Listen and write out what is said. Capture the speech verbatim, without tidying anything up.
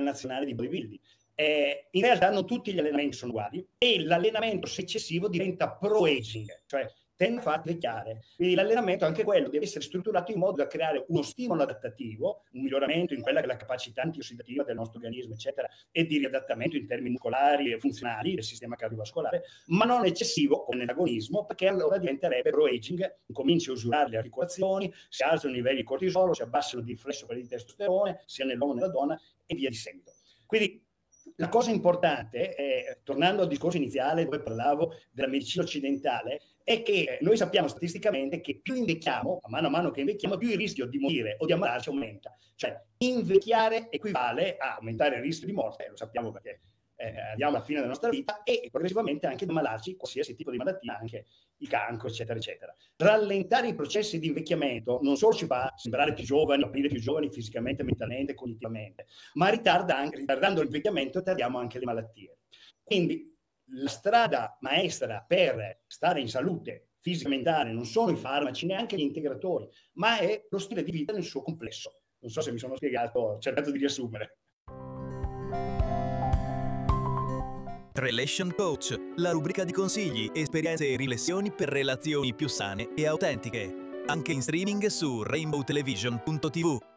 nazionale di bodybuilding. Eh, in realtà non tutti gli allenamenti sono uguali e l'allenamento se eccessivo diventa pro-aging, cioè tende a far vecchiare. Quindi l'allenamento, anche quello, deve essere strutturato in modo da creare uno stimolo adattativo, un miglioramento in quella che è la capacità antiossidativa del nostro organismo, eccetera, e di riadattamento in termini muscolari e funzionali del sistema cardiovascolare, ma non eccessivo come nell'agonismo, perché allora diventerebbe pro-aging, comincia a usurare le articolazioni, si alzano i livelli di cortisolo, si abbassano di riflesso quelli di testosterone, sia nell'uomo che nella donna, e via di seguito. Quindi la cosa importante, è, tornando al discorso iniziale dove parlavo della medicina occidentale, è che noi sappiamo statisticamente che più invecchiamo, a mano a mano che invecchiamo, più il rischio di morire o di ammalarci aumenta. Cioè, invecchiare equivale a aumentare il rischio di morte, lo sappiamo perché eh, andiamo alla fine della nostra vita, e progressivamente anche di ammalarci qualsiasi tipo di malattia, anche il cancro, eccetera, eccetera. Rallentare i processi di invecchiamento non solo ci fa sembrare più giovani, apparire più giovani fisicamente, mentalmente, cognitivamente, ma ritarda anche, ritardando l'invecchiamento, ritardiamo anche le malattie. Quindi la strada maestra per stare in salute fisica e mentale non sono i farmaci, neanche gli integratori, ma è lo stile di vita nel suo complesso. Non so se mi sono spiegato, ho cercato di riassumere. Relation Coach, la rubrica di consigli, esperienze e riflessioni per relazioni più sane e autentiche. Anche in streaming su rainbow television punto tivù.